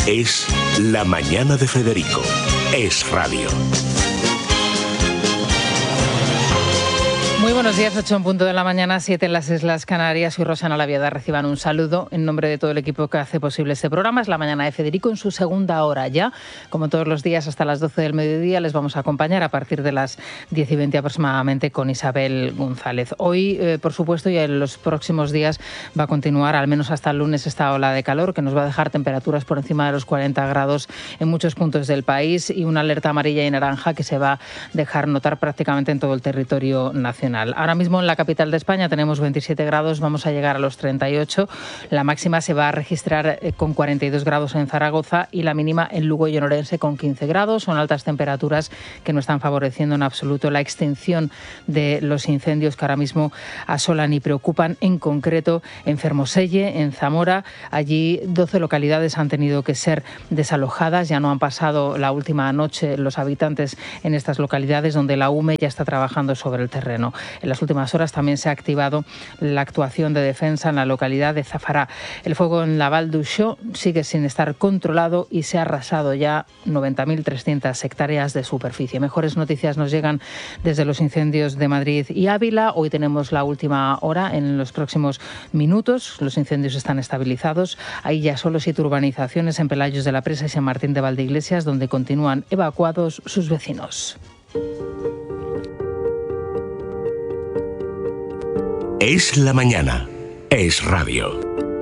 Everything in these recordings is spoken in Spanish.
Es La Mañana de Federico. Es radio. Muy buenos días, 8 en punto de la mañana, 7 en las Islas Canarias. Soy Rosana Laviada. Reciban un saludo en nombre de todo el equipo que hace posible este programa. Es La Mañana de Federico en su segunda hora ya. Como todos los días hasta las 12 del mediodía les vamos a acompañar a partir de las 10 y 20 aproximadamente con Isabel González. Hoy, por supuesto, y en los próximos días va a continuar, al menos hasta el lunes, esta ola de calor que nos va a dejar temperaturas por encima de los 40 grados en muchos puntos del país y una alerta amarilla y naranja que se va a dejar notar prácticamente en todo el territorio nacional. Ahora mismo en la capital de España tenemos 27 grados, vamos a llegar a los 38. La máxima se va a registrar con 42 grados en Zaragoza y la mínima en Lugo y en Orense con 15 grados. Son altas temperaturas que no están favoreciendo en absoluto la extinción de los incendios que ahora mismo asolan y preocupan, en concreto en Fermoselle, en Zamora. Allí 12 localidades han tenido que ser desalojadas. Ya no han pasado la última noche los habitantes en estas localidades, donde la UME ya está trabajando sobre el terreno. En las últimas horas también se ha activado la actuación de defensa en la localidad de Zafará. El fuego en la Val d'Uixó sigue sin estar controlado y se ha arrasado ya 90.300 hectáreas de superficie. Mejores noticias nos llegan desde los incendios de Madrid y Ávila. Hoy tenemos la última hora. En los próximos minutos los incendios están estabilizados. Hay ya solo 7 urbanizaciones en Pelayos de la Presa y San Martín de Valdeiglesias, donde continúan evacuados sus vecinos. Es la mañana. Es radio.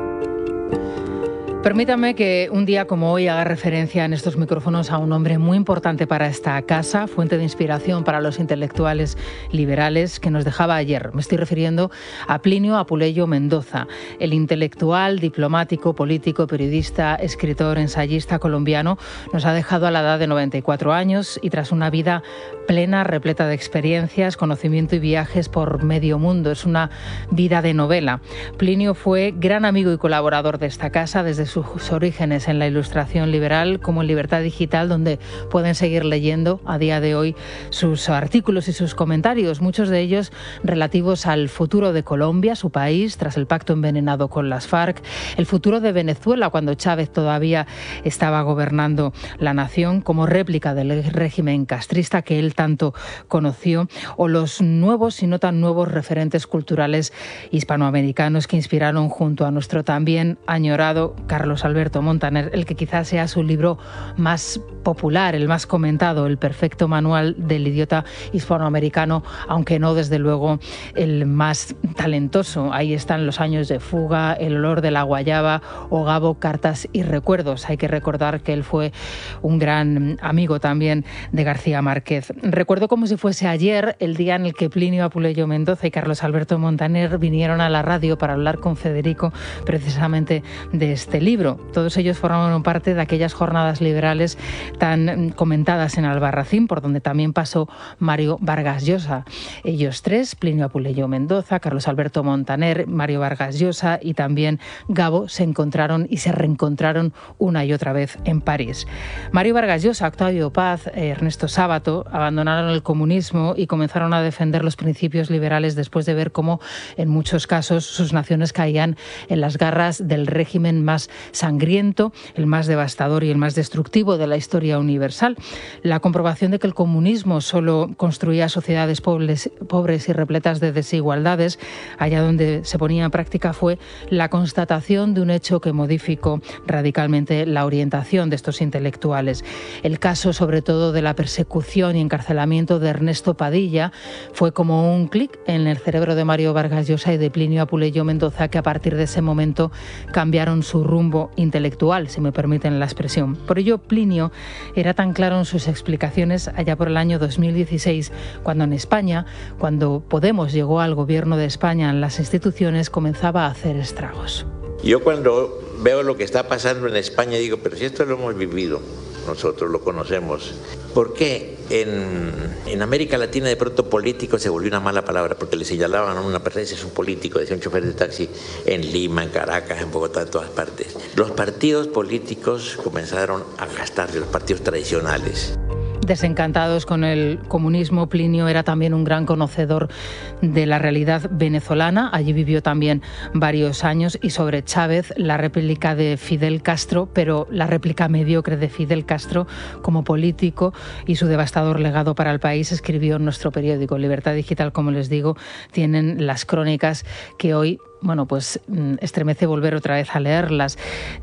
Permítame que un día como hoy haga referencia en estos micrófonos a un hombre muy importante para esta casa, fuente de inspiración para los intelectuales liberales que nos dejaba ayer. Me estoy refiriendo a Plinio Apuleyo Mendoza, el intelectual, diplomático, político, periodista, escritor, ensayista colombiano. Nos ha dejado a la edad de 94 años y tras una vida plena, repleta de experiencias, conocimiento y viajes por medio mundo. Es una vida de novela. Plinio fue gran amigo y colaborador de esta casa desde sus orígenes en la Ilustración liberal como en Libertad Digital, donde pueden seguir leyendo a día de hoy sus artículos y sus comentarios, muchos de ellos relativos al futuro de Colombia, su país, tras el pacto envenenado con las FARC, el futuro de Venezuela cuando Chávez todavía estaba gobernando la nación como réplica del régimen castrista que él tanto conoció, o los nuevos y no tan nuevos referentes culturales hispanoamericanos que inspiraron junto a nuestro también añorado Carlos Alberto Montaner, el que quizás sea su libro más popular, el más comentado, El perfecto manual del idiota hispanoamericano, aunque no desde luego el más talentoso. Ahí están Los años de fuga, El olor de la guayaba o Gabo, cartas y recuerdos. Hay que recordar que él fue un gran amigo también de García Márquez. Recuerdo como si fuese ayer el día en el que Plinio Apuleyo Mendoza y Carlos Alberto Montaner vinieron a la radio para hablar con Federico precisamente de este libro. Todos ellos formaron parte de aquellas jornadas liberales tan comentadas en Albarracín, por donde también pasó Mario Vargas Llosa. Ellos tres, Plinio Apuleyo Mendoza, Carlos Alberto Montaner, Mario Vargas Llosa y también Gabo, se encontraron y se reencontraron una y otra vez en París. Mario Vargas Llosa, Octavio Paz, Ernesto Sábato abandonaron el comunismo y comenzaron a defender los principios liberales después de ver cómo en muchos casos sus naciones caían en las garras del régimen más sangriento, el más devastador y el más destructivo de la historia universal. La comprobación de que el comunismo solo construía sociedades pobres y repletas de desigualdades, allá donde se ponía en práctica, fue la constatación de un hecho que modificó radicalmente la orientación de estos intelectuales. El caso, sobre todo, de la persecución y encarcelamiento de Ernesto Padilla fue como un clic en el cerebro de Mario Vargas Llosa y de Plinio Apuleyo Mendoza, que a partir de ese momento cambiaron su rumbo intelectual, si me permiten la expresión. Por ello, Plinio era tan claro en sus explicaciones allá por el año 2016, cuando en España, cuando Podemos llegó al gobierno de España, en las instituciones comenzaba a hacer estragos. Yo cuando veo lo que está pasando en España digo, pero si esto lo hemos vivido, nosotros lo conocemos. ¿Por qué en América Latina de pronto político se volvió una mala palabra? Porque le señalaban a una persona, ese es un político, decía un chofer de taxi, en Lima, en Caracas, en Bogotá, en todas partes. Los partidos políticos comenzaron a gastarse, los partidos tradicionales. Desencantados con el comunismo, Plinio era también un gran conocedor de la realidad venezolana. Allí vivió también varios años, y sobre Chávez, la réplica de Fidel Castro, pero la réplica mediocre de Fidel Castro como político y su devastador legado para el país, escribió en nuestro periódico. Libertad Digital, como les digo, tienen las crónicas que hoy, bueno, pues estremece volver otra vez a leerlas.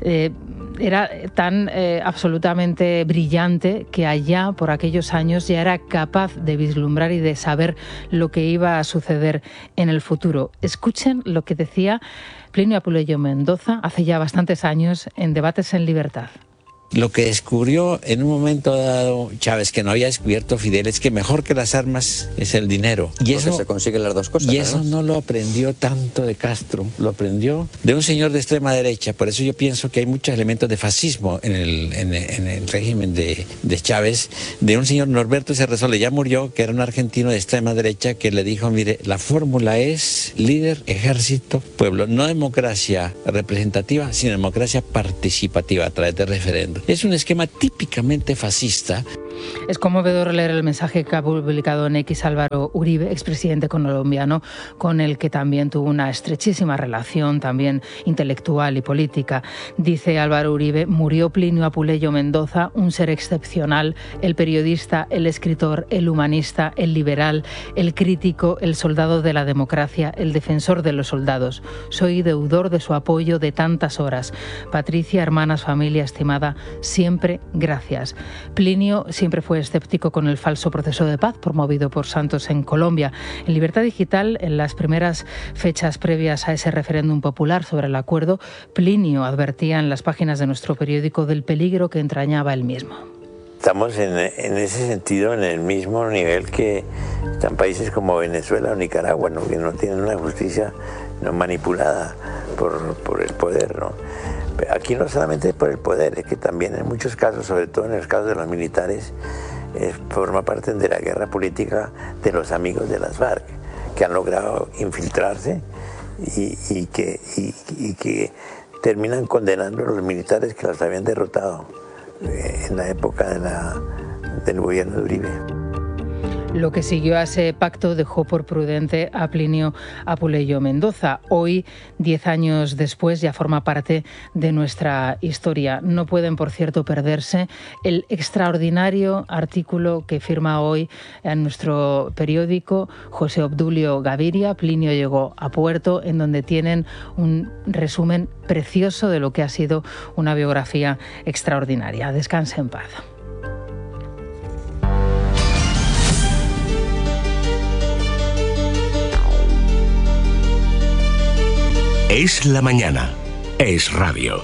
Era tan absolutamente brillante que allá, por aquellos años, ya era capaz de vislumbrar y de saber lo que iba a suceder en el futuro. Escuchen lo que decía Plinio Apuleyo Mendoza hace ya bastantes años en Debates en Libertad. Lo que descubrió en un momento dado Chávez, que no había descubierto Fidel, es que mejor que las armas es el dinero. Y eso se consiguen las dos cosas. Y eso no lo aprendió tanto de Castro, lo aprendió de un señor de extrema derecha. Por eso yo pienso que hay muchos elementos de fascismo en el régimen de Chávez, de un señor Norberto Cerresola, ya murió, que era un argentino de extrema derecha, que le dijo: mire, la fórmula es líder, ejército, pueblo. No democracia representativa, sino democracia participativa a través de referéndum. Es un esquema típicamente fascista. Es conmovedor leer el mensaje que ha publicado en X Álvaro Uribe, expresidente colombiano, con el que también tuvo una estrechísima relación, también intelectual y política. Dice Álvaro Uribe: murió Plinio Apuleyo Mendoza, un ser excepcional, el periodista, el escritor, el humanista, el liberal, el crítico, el soldado de la democracia, el defensor de los soldados. Soy deudor de su apoyo de tantas horas. Patricia, hermanas, familia estimada, siempre gracias. Plinio siempre fue escéptico con el falso proceso de paz promovido por Santos en Colombia. En Libertad Digital, en las primeras fechas previas a ese referéndum popular sobre el acuerdo, Plinio advertía en las páginas de nuestro periódico del peligro que entrañaba él mismo. Estamos en ese sentido en el mismo nivel que están países como Venezuela o Nicaragua, ¿no? Que no tienen una justicia no manipulada por el poder, ¿no? Aquí no solamente por el poder, es que también en muchos casos, sobre todo en el caso de los militares, forma parte de la guerra política de los amigos de las FARC, que han logrado infiltrarse y que terminan condenando a los militares que los habían derrotado en la época del gobierno de Uribe. Lo que siguió a ese pacto dejó por prudente a Plinio Apuleyo Mendoza. Hoy, 10 años después, ya forma parte de nuestra historia. No pueden, por cierto, perderse el extraordinario artículo que firma hoy en nuestro periódico José Obdulio Gaviria, Plinio llegó a puerto, en donde tienen un resumen precioso de lo que ha sido una biografía extraordinaria. Descanse en paz. Es la mañana. Es radio.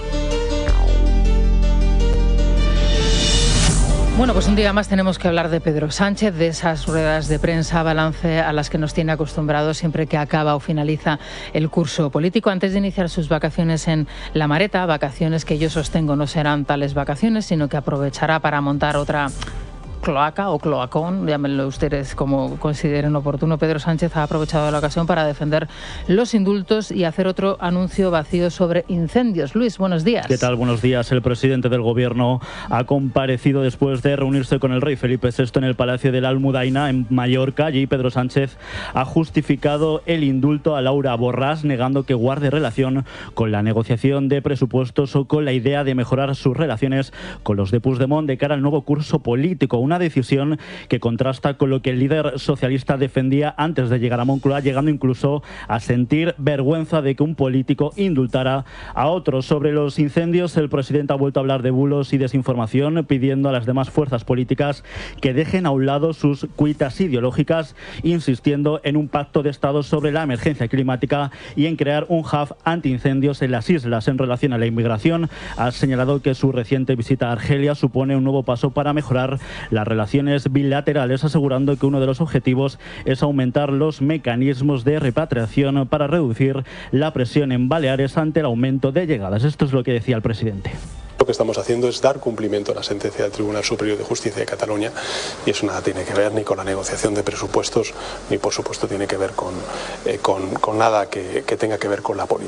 Bueno, pues un día más tenemos que hablar de Pedro Sánchez, de esas ruedas de prensa balance a las que nos tiene acostumbrados siempre que acaba o finaliza el curso político. Antes de iniciar sus vacaciones en La Mareta, vacaciones que yo sostengo no serán tales vacaciones, sino que aprovechará para montar otra cloaca o cloacón, llámenlo ustedes como consideren oportuno. Pedro Sánchez ha aprovechado la ocasión para defender los indultos y hacer otro anuncio vacío sobre incendios. Luis, buenos días. ¿Qué tal? Buenos días. El presidente del Gobierno ha comparecido después de reunirse con el rey Felipe VI en el Palacio de la Almudaina en Mallorca. Allí Pedro Sánchez ha justificado el indulto a Laura Borràs, negando que guarde relación con la negociación de presupuestos o con la idea de mejorar sus relaciones con los de Puigdemont de cara al nuevo curso político. Una decisión que contrasta con lo que el líder socialista defendía antes de llegar a Moncloa, llegando incluso a sentir vergüenza de que un político indultara a otros. Sobre los incendios, el presidente ha vuelto a hablar de bulos y desinformación, pidiendo a las demás fuerzas políticas que dejen a un lado sus cuitas ideológicas, insistiendo en un pacto de Estado sobre la emergencia climática y en crear un hub antiincendios en las islas. En relación a la inmigración, ha señalado que su reciente visita a Argelia supone un nuevo paso para mejorar las relaciones bilaterales, asegurando que uno de los objetivos es aumentar los mecanismos de repatriación para reducir la presión en Baleares ante el aumento de llegadas. Esto es lo que decía el presidente. Lo que estamos haciendo es dar cumplimiento a la sentencia del Tribunal Superior de Justicia de Cataluña, y eso nada tiene que ver ni con la negociación de presupuestos, ni por supuesto tiene que ver con nada que tenga que ver con la política.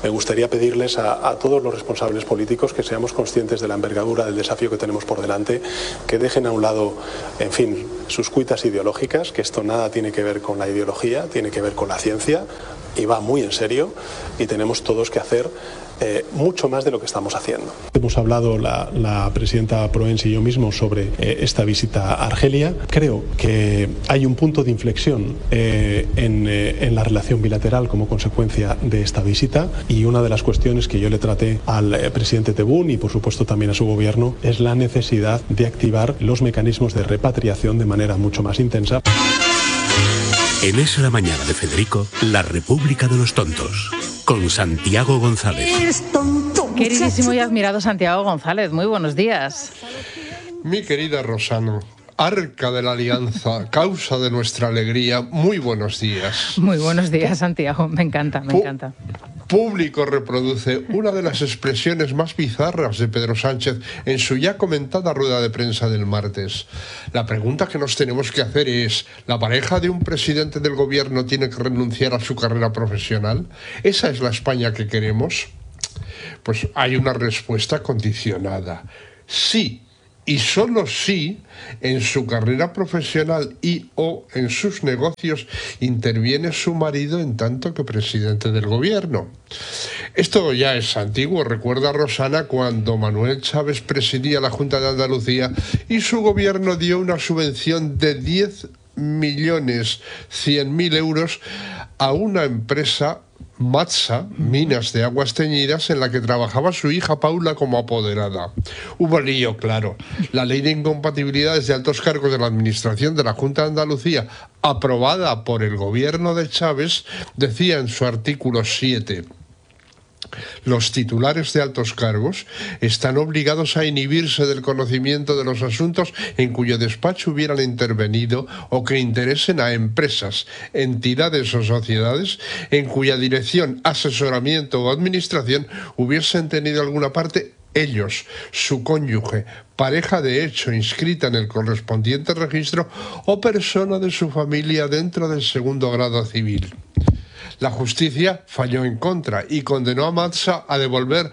Me gustaría pedirles a todos los responsables políticos que seamos conscientes de la envergadura del desafío que tenemos por delante, que dejen a un lado, en fin, sus cuitas ideológicas, que esto nada tiene que ver con la ideología, tiene que ver con la ciencia y va muy en serio, y tenemos todos que hacer mucho más de lo que estamos haciendo. Hemos hablado la presidenta Proens y yo mismo sobre esta visita a Argelia. Creo que hay un punto de inflexión en la relación bilateral como consecuencia de esta visita, y una de las cuestiones que yo le traté al presidente Tebboune y por supuesto también a su gobierno es la necesidad de activar los mecanismos de repatriación de manera mucho más intensa. En Es la Mañana de Federico, la República de los Tontos, con Santiago González. Queridísimo y admirado Santiago González, muy buenos días. Mi querida Rosano, arca de la alianza, causa de nuestra alegría, muy buenos días. Muy buenos días, Santiago, me encanta, me encanta. Público reproduce una de las expresiones más bizarras de Pedro Sánchez en su ya comentada rueda de prensa del martes. La pregunta que nos tenemos que hacer es: ¿la pareja de un presidente del gobierno tiene que renunciar a su carrera profesional? ¿Esa es la España que queremos? Pues hay una respuesta condicionada. Sí, y solo si en su carrera profesional y o en sus negocios interviene su marido en tanto que presidente del gobierno. Esto ya es antiguo. Recuerda, Rosana, cuando Manuel Chávez presidía la Junta de Andalucía y su gobierno dio una subvención de 10.100.000 euros a una empresa, Matsa, Minas de Aguas Teñidas, en la que trabajaba su hija Paula como apoderada. Hubo lío, claro. La ley de incompatibilidades de altos cargos de la Administración de la Junta de Andalucía, aprobada por el gobierno de Chávez, decía en su artículo 7: los titulares de altos cargos están obligados a inhibirse del conocimiento de los asuntos en cuyo despacho hubieran intervenido o que interesen a empresas, entidades o sociedades en cuya dirección, asesoramiento o administración hubiesen tenido alguna parte ellos, su cónyuge, pareja de hecho inscrita en el correspondiente registro o persona de su familia dentro del segundo grado civil. La justicia falló en contra y condenó a Matsa a devolver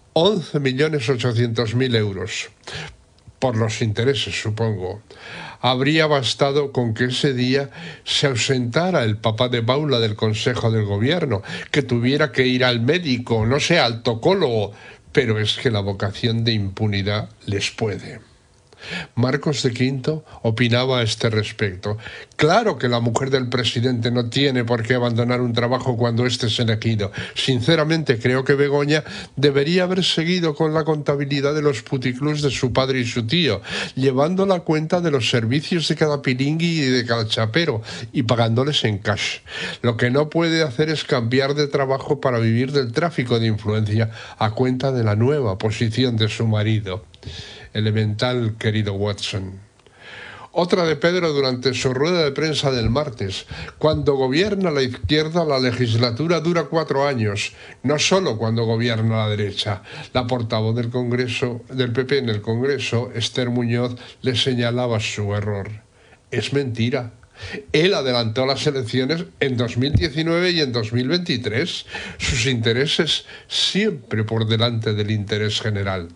11.800.000 euros. Por los intereses, supongo. Habría bastado con que ese día se ausentara el papá de Paula del Consejo del Gobierno, que tuviera que ir al médico, no sé, al tocólogo, pero es que la vocación de impunidad les puede. Marcos de Quinto opinaba a este respecto: claro que la mujer del presidente no tiene por qué abandonar un trabajo cuando éste es elegido. Sinceramente creo que Begoña debería haber seguido con la contabilidad de los puticlubs de su padre y su tío, llevando la cuenta de los servicios de cada pilingui y de cada chapero y pagándoles en cash. Lo que no puede hacer es cambiar de trabajo para vivir del tráfico de influencia a cuenta de la nueva posición de su marido. Elemental, querido Watson. Otra de Pedro durante su rueda de prensa del martes: cuando gobierna la izquierda, la legislatura dura 4 años, no solo cuando gobierna la derecha. La portavoz del Congreso, del PP en el Congreso, Esther Muñoz, le señalaba su error. Es mentira. Él adelantó las elecciones en 2019 y en 2023. Sus intereses siempre por delante del interés general.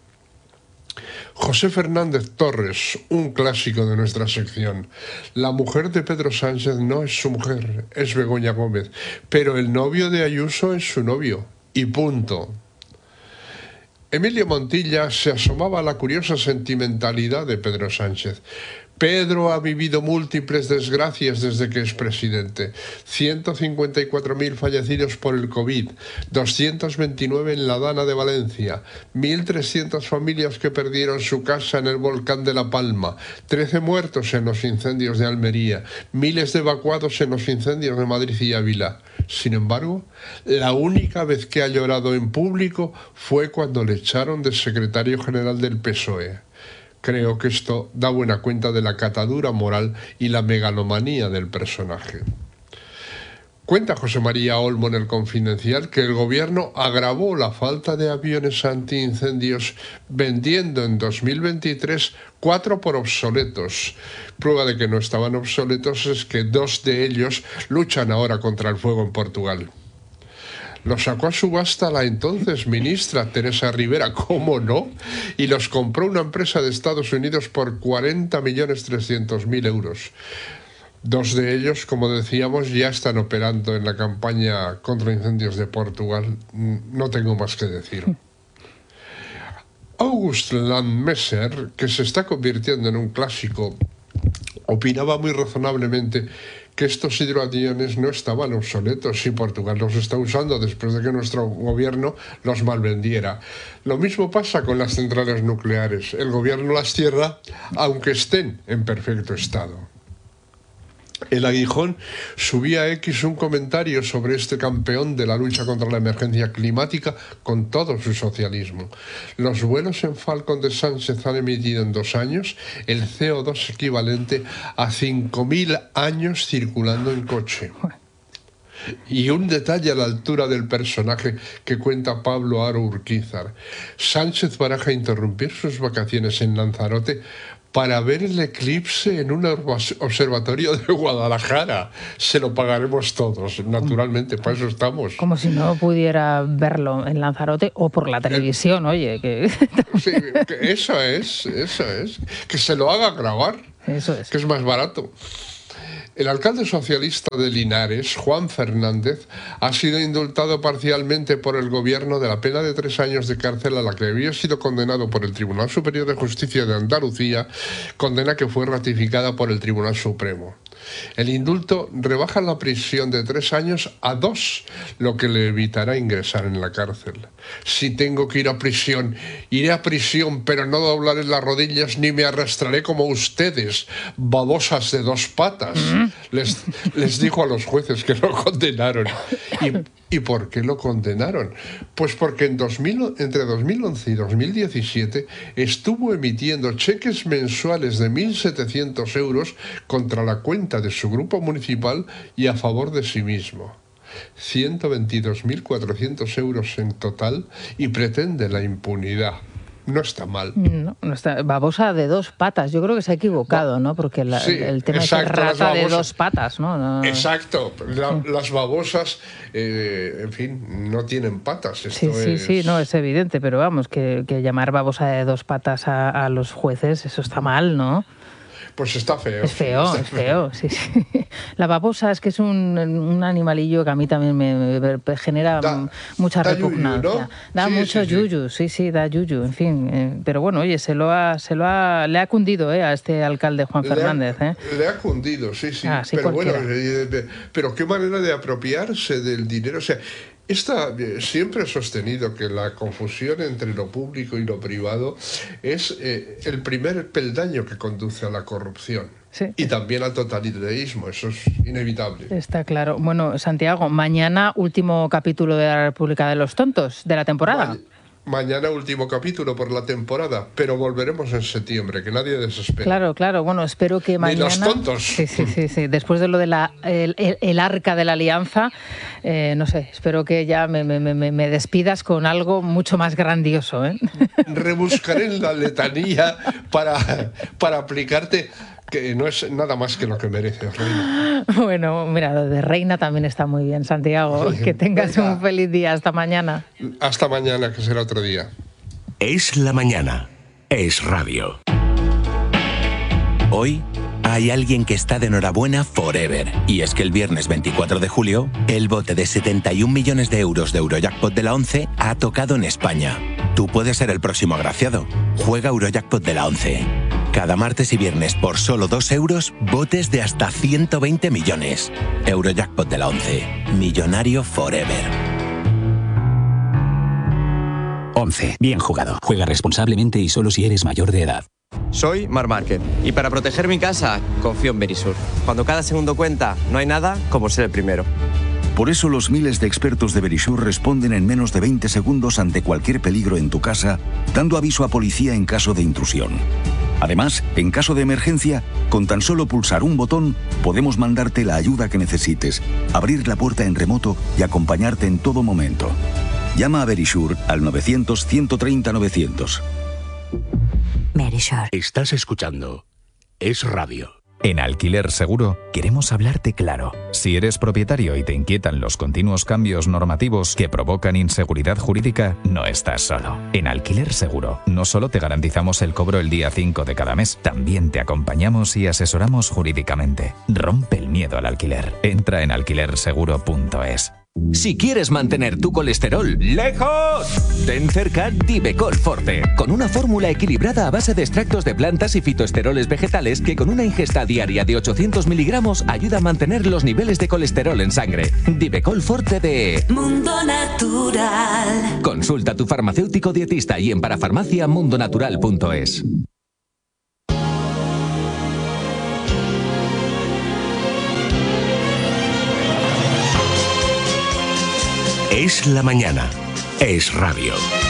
José Fernández Torres, un clásico de nuestra sección: la mujer de Pedro Sánchez no es su mujer, es Begoña Gómez, pero el novio de Ayuso es su novio, y punto. Emilio Montilla se asomaba a la curiosa sentimentalidad de Pedro Sánchez. Pedro ha vivido múltiples desgracias desde que es presidente. 154.000 fallecidos por el COVID, 229 en la Dana de Valencia, 1.300 familias que perdieron su casa en el volcán de La Palma, 13 muertos en los incendios de Almería, miles de evacuados en los incendios de Madrid y Ávila. Sin embargo, la única vez que ha llorado en público fue cuando le echaron de secretario general del PSOE. Creo que esto da buena cuenta de la catadura moral y la megalomanía del personaje. Cuenta José María Olmo en El Confidencial que el gobierno agravó la falta de aviones antiincendios vendiendo en 2023 4 por obsoletos. Prueba de que no estaban obsoletos es que 2 de ellos luchan ahora contra el fuego en Portugal. Lo sacó a subasta la entonces ministra Teresa Rivera, ¿cómo no? Y los compró una empresa de Estados Unidos por 40.300.000 euros. 2 de ellos, como decíamos, ya están operando en la campaña contra incendios de Portugal. No tengo más que decir. August Landmesser, que se está convirtiendo en un clásico, opinaba muy razonablemente que estos hidroaviones no estaban obsoletos y Portugal los está usando después de que nuestro gobierno los malvendiera. Lo mismo pasa con las centrales nucleares. El gobierno las cierra aunque estén en perfecto estado. El Aguijón subía a X un comentario sobre este campeón de la lucha contra la emergencia climática con todo su socialismo. Los vuelos en Falcon de Sánchez han emitido en 2 años el CO2 equivalente a 5.000 años circulando en coche. Y un detalle a la altura del personaje que cuenta Pablo Aro Urquizar. Sánchez baraja interrumpir sus vacaciones en Lanzarote para ver el eclipse en un observatorio de Guadalajara. Se lo pagaremos todos, naturalmente, para eso estamos. Como si no pudiera verlo en Lanzarote o por la televisión, oye. Que... Sí, que eso es. Que se lo haga grabar, eso es. Que es más barato. El alcalde socialista de Linares, Juan Fernández, ha sido indultado parcialmente por el gobierno de la pena de 3 años de cárcel a la que había sido condenado por el Tribunal Superior de Justicia de Andalucía, condena que fue ratificada por el Tribunal Supremo. El indulto rebaja la prisión de 3 años a 2, lo que le evitará ingresar en la cárcel. Si tengo que ir a prisión, iré a prisión, pero no doblaré las rodillas ni me arrastraré como ustedes, babosas de 2 patas, les dijo a los jueces que lo condenaron. ¿Y por qué lo condenaron? Pues porque entre 2011 y 2017 estuvo emitiendo cheques mensuales de 1.700 euros contra la cuenta de su grupo municipal y a favor de sí mismo. 122.400 euros en total y pretende la impunidad. No está mal. No está. Babosa de 2 patas. Yo creo que se ha equivocado, ¿no? Porque el tema es rata de 2 patas, ¿no? Exacto. Las babosas, en fin, no tienen patas. Sí, no, es evidente. Pero vamos, que llamar babosa de 2 patas a los jueces, eso está mal, ¿no? Pues está feo. Es feo, sí. La babosa es que es un animalillo que a mí también me genera mucha repugnancia. Yuyu, ¿no? Da mucho yuyu, sí, da yuyu, en fin. Pero bueno, oye, le ha cundido a este alcalde Juan Fernández. Le ha cundido, sí. Pero cualquiera. Bueno, pero qué manera de apropiarse del dinero. O sea, siempre he sostenido que la confusión entre lo público y lo privado es el primer peldaño que conduce a la corrupción. Sí. Y también al totalitarismo, eso es inevitable. Está claro. Bueno, Santiago, mañana último capítulo de la República de los Tontos de la temporada. Mañana último capítulo por la temporada, pero volveremos en septiembre, que nadie desespere. Claro. Bueno, espero que mañana... Ni los tontos. Sí. Después de lo de el arca de la alianza, no sé, espero que ya me despidas con algo mucho más grandioso, ¿eh? Rebuscaré en la letanía para aplicarte... que no es nada más que lo que mereces, reina. Bueno, mira, lo de reina también está muy bien, Santiago. Que tengas un feliz día. Hasta mañana. Hasta mañana, que será otro día. Es la mañana. Es radio. Hoy hay alguien que está de enhorabuena forever. Y es que el viernes 24 de julio, el bote de 71 millones de euros de Eurojackpot de la 11 ha tocado en España. Tú puedes ser el próximo agraciado. Juega Eurojackpot de la 11. Cada martes y viernes por solo 2 euros, botes de hasta 120 millones. Eurojackpot de la 11. Millonario forever. 11. Bien jugado. Juega responsablemente y solo si eres mayor de edad. Soy Marc Márquez y para proteger mi casa confío en Verisur. Cuando cada segundo cuenta, no hay nada como ser el primero. Por eso los miles de expertos de Verisur responden en menos de 20 segundos ante cualquier peligro en tu casa, dando aviso a policía en caso de intrusión. Además, en caso de emergencia, con tan solo pulsar un botón, podemos mandarte la ayuda que necesites, abrir la puerta en remoto y acompañarte en todo momento. Llama a Verisur al 900-130-900. Estás escuchando Es Radio. En Alquiler Seguro queremos hablarte claro. Si eres propietario y te inquietan los continuos cambios normativos que provocan inseguridad jurídica, no estás solo. En Alquiler Seguro no solo te garantizamos el cobro el día 5 de cada mes, también te acompañamos y asesoramos jurídicamente. Rompe el miedo al alquiler. Entra en alquilerseguro.es. Si quieres mantener tu colesterol lejos, ten cerca Divecol Forte, con una fórmula equilibrada a base de extractos de plantas y fitoesteroles vegetales que con una ingesta diaria de 800 miligramos ayuda a mantener los niveles de colesterol en sangre. Divecol Forte de Mundo Natural. Consulta a tu farmacéutico dietista y en parafarmacia mundonatural.es. Es la mañana. Es radio.